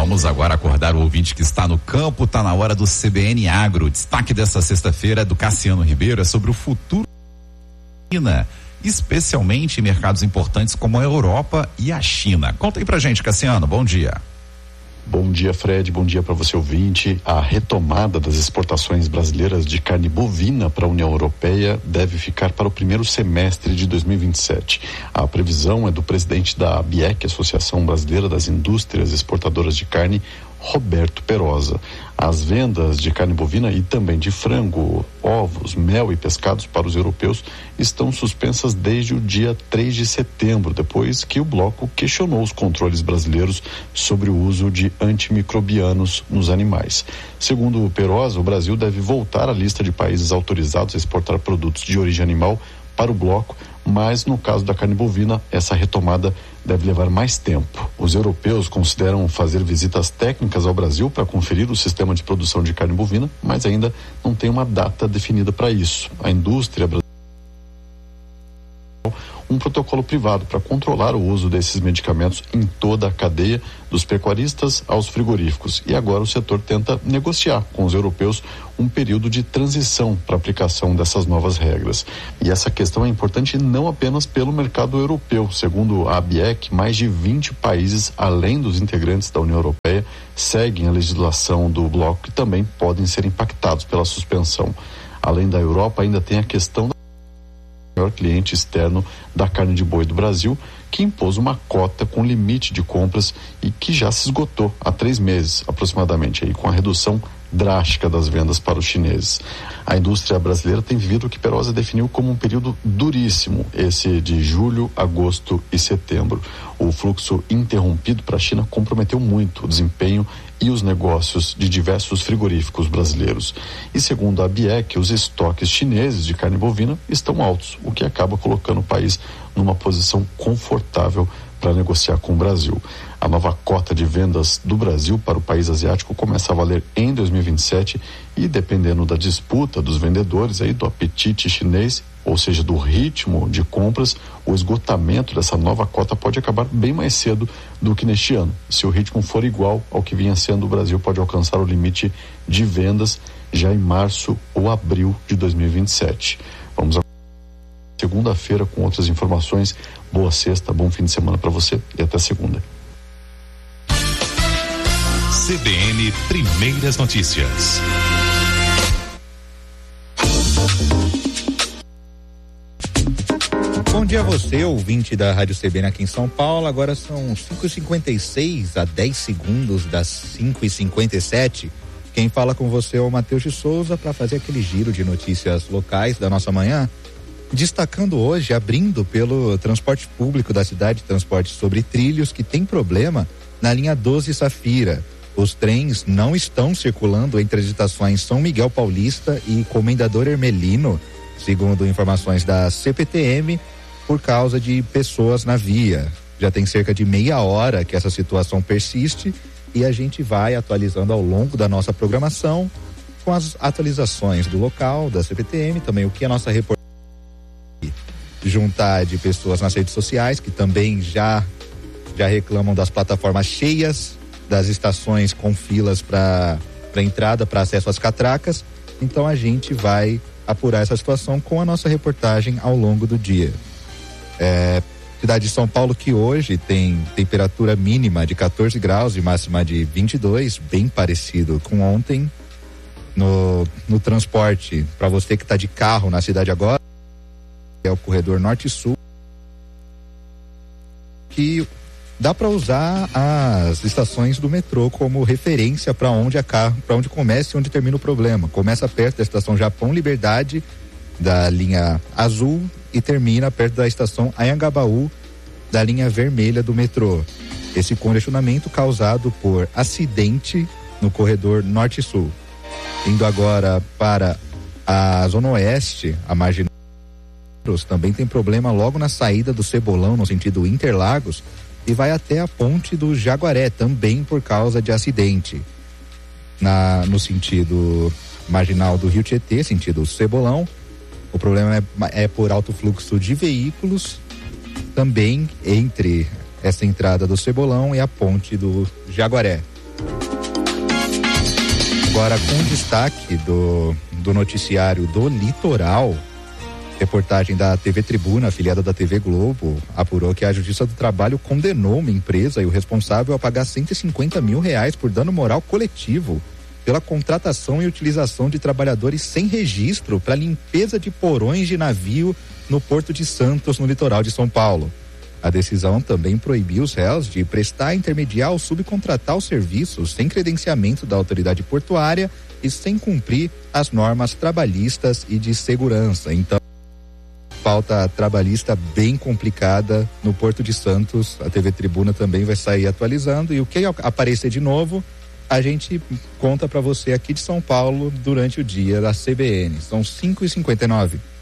Vamos agora acordar o ouvinte que está no campo, está na hora do CBN Agro. O destaque dessa sexta-feira é do Cassiano Ribeiro, é sobre o futuro da China, especialmente em mercados importantes como a Europa e a China. Conta aí pra gente, Cassiano, bom dia. Bom dia, Fred, bom dia para você ouvinte. A retomada das exportações brasileiras de carne bovina para a União Europeia deve ficar para o primeiro semestre de 2027. A previsão é do presidente da ABIEC, Associação Brasileira das Indústrias Exportadoras de Carne, Roberto Perosa. As vendas de carne bovina e também de frango, ovos, mel e pescados para os europeus estão suspensas desde o dia 3 de setembro, depois que o bloco questionou os controles brasileiros sobre o uso de antimicrobianos nos animais. Segundo o Perosa, o Brasil deve voltar à lista de países autorizados a exportar produtos de origem animal para o bloco, mas no caso da carne bovina, essa retomada deve levar mais tempo. Os europeus consideram fazer visitas técnicas ao Brasil para conferir o sistema de produção de carne bovina, mas ainda não tem uma data definida para isso. A indústria brasileira um protocolo privado para controlar o uso desses medicamentos em toda a cadeia, dos pecuaristas aos frigoríficos. E agora o setor tenta negociar com os europeus um período de transição para a aplicação dessas novas regras. E essa questão é importante não apenas pelo mercado europeu. Segundo a ABIEC, mais de 20 países, além dos integrantes da União Europeia, seguem a legislação do bloco e também podem ser impactados pela suspensão. Além da Europa, ainda tem a questão da maior cliente externo da carne de boi do Brasil, que impôs uma cota com limite de compras e que já se esgotou há 3 meses aproximadamente, aí, com a redução drástica das vendas para os chineses. A indústria brasileira tem vivido o que Perosa definiu como um período duríssimo, esse de julho, agosto e setembro. O fluxo interrompido para a China comprometeu muito o desempenho e os negócios de diversos frigoríficos brasileiros. E segundo a ABIEC, os estoques chineses de carne bovina estão altos, o que acaba colocando o país numa posição confortável para negociar com o Brasil. A nova cota de vendas do Brasil para o país asiático começa a valer em 2027 e, dependendo da disputa dos vendedores, aí, do apetite chinês, ou seja, do ritmo de compras, o esgotamento dessa nova cota pode acabar bem mais cedo do que neste ano. Se o ritmo for igual ao que vinha sendo, o Brasil pode alcançar o limite de vendas já em março ou abril de 2027. Vamos segunda-feira com outras informações. Boa sexta, bom fim de semana para você e até segunda. CBN Primeiras Notícias. Bom dia a você, ouvinte da Rádio CBN aqui em São Paulo. Agora são 5h56, a 10 segundos das 5h57. Quem fala com você é o Matheus de Souza para fazer aquele giro de notícias locais da nossa manhã. Destacando hoje, abrindo pelo transporte público da cidade, transporte sobre trilhos, que tem problema na linha 12 Safira. Os trens não estão circulando entre as estações São Miguel Paulista e Comendador Hermelino, segundo informações da CPTM, por causa de pessoas na via. Já tem cerca de meia hora que essa situação persiste e a gente vai atualizando ao longo da nossa programação com as atualizações do local, da CPTM, também o que a nossa reportagem juntar de pessoas nas redes sociais que também já reclamam das plataformas cheias, das estações com filas para entrada, para acesso às catracas. Então a gente vai apurar essa situação com a nossa reportagem ao longo do dia. Cidade de São Paulo, que hoje tem temperatura mínima de 14 graus e máxima de 22, bem parecido com ontem. No transporte, para você que está de carro na cidade agora, é o corredor norte-sul, que dá para usar as estações do metrô como referência para onde começa e onde termina o problema. Começa perto da estação Japão Liberdade, da linha azul, e termina perto da estação Anhangabaú, da linha vermelha do metrô. Esse congestionamento causado por acidente no corredor norte-sul. Indo agora para a zona oeste, a marginal também tem problema logo na saída do Cebolão, no sentido Interlagos, e vai até a ponte do Jaguaré, também por causa de acidente. No sentido marginal do Rio Tietê, sentido Cebolão, o problema é por alto fluxo de veículos, também entre essa entrada do Cebolão e a ponte do Jaguaré. Agora, com destaque do noticiário do Litoral, reportagem da TV Tribuna, afiliada da TV Globo, apurou que a Justiça do Trabalho condenou uma empresa e o responsável a pagar R$150 mil por dano moral coletivo pela contratação e utilização de trabalhadores sem registro para limpeza de porões de navio no Porto de Santos, no litoral de São Paulo. A decisão também proibiu os réus de prestar, intermediar ou subcontratar os serviços sem credenciamento da autoridade portuária e sem cumprir as normas trabalhistas e de segurança. Então, pauta trabalhista bem complicada no Porto de Santos. A TV Tribuna também vai sair atualizando, e o que aparecer de novo, a gente conta para você aqui de São Paulo durante o dia da CBN. São 5h59.